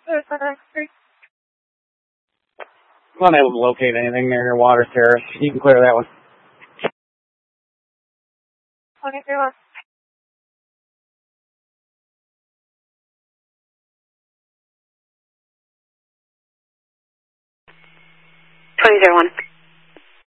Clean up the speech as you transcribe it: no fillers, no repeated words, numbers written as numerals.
I'm unable to locate anything near your water terrace. You can clear that one. Okay, 3-1. 20-01.